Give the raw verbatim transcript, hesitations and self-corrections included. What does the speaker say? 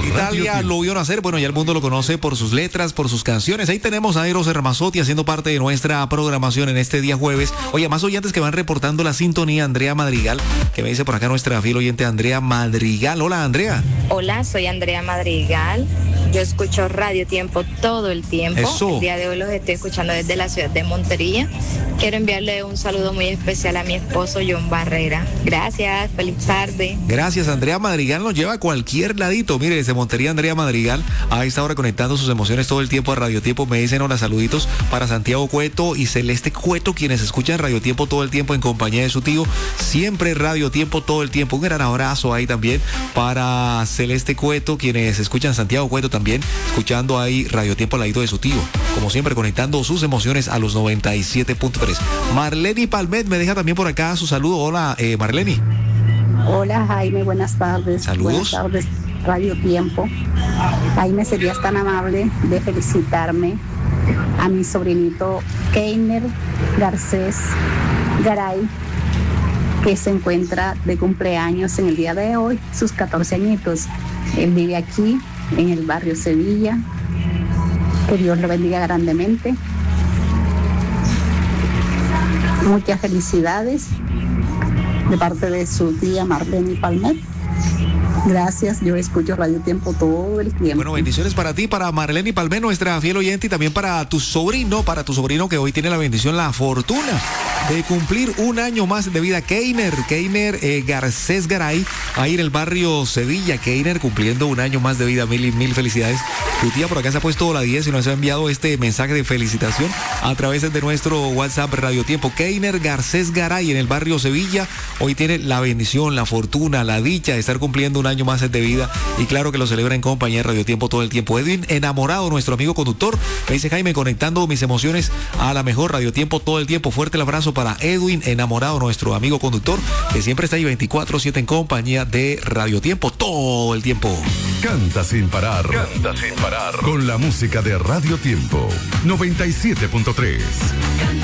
Italia lo vio nacer. Bueno, ya el mundo lo conoce por sus letras, por sus canciones. Ahí tenemos a Eros Ramazzotti haciendo parte de nuestra programación en este día jueves. Oye, más oyentes que van reportando la sintonía. Andrea Madrigal, que me dice por acá nuestra fiel oyente Andrea Madrigal. Hola, Andrea. Hola, soy Andrea Madrigal. Yo escucho Radio Tiempo todo el tiempo. Eso. El día de hoy los estoy escuchando desde la ciudad de Montería. Quiero enviarle un saludo muy especial a mi esposo John Barrera. Gracias, feliz tarde. Gracias, Andrea Madrigal nos lleva a cualquier ladito. Mire, desde Montería, Andrea Madrigal a esta hora conectando sus emociones todo el tiempo a Radio Tiempo. Me dicen hola, saluditos para Santiago Cueto y Celeste Cueto, quienes escuchan Radio Tiempo todo el tiempo en compañía de su tío. Siempre Radio Tiempo todo el tiempo. Un gran abrazo ahí también para Celeste Cueto, quienes escuchan Santiago Cueto también, escuchando ahí Radio Tiempo al ladito de su tío. Como siempre, conectando sus emociones a los noventa y siete punto tres. Marleni Palmet me deja también por acá su saludo. Hola, eh, Marleni. Hola, Jaime, buenas tardes. Saludos. Buenas tardes, Radio Tiempo. Jaime, serías tan amable de felicitarme a mi sobrinito Keiner Garcés Garay, que se encuentra de cumpleaños en el día de hoy, sus catorce añitos. Él vive aquí, en el barrio Sevilla. Que Dios lo bendiga grandemente. Muchas felicidades de parte de su tía Marleni Palmet. Gracias, yo escucho Radio Tiempo todo el tiempo. Bueno, bendiciones para ti, para Marleni Palmet, nuestra fiel oyente, y también para tu sobrino, para tu sobrino que hoy tiene la bendición, la fortuna de cumplir un año más de vida. Keiner, Keiner eh, Garcés Garay, ahí en el barrio Sevilla. Keiner cumpliendo un año más de vida. Mil y mil felicidades. Tu tía por acá se ha puesto la diez y nos ha enviado este mensaje de felicitación a través de nuestro WhatsApp Radio Tiempo. Keiner Garcés Garay en el barrio Sevilla. Hoy tiene la bendición, la fortuna, la dicha de estar cumpliendo un año más de vida, y claro que lo celebra en compañía de Radio Tiempo todo el tiempo. Edwin Enamorado, nuestro amigo conductor, me dice Jaime, conectando mis emociones a la mejor Radio Tiempo todo el tiempo. Fuerte el abrazo para Edwin Enamorado, nuestro amigo conductor, que siempre está ahí veinticuatro siete en compañía de Radio Tiempo todo el tiempo. Canta sin parar, canta sin parar, con la música de Radio Tiempo noventa y siete punto tres.